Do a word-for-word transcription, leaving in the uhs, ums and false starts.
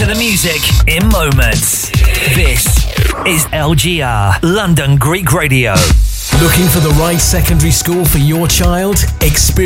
to the music in moments. This is L G R, London Greek Radio. Looking for the right secondary school for your child? Experience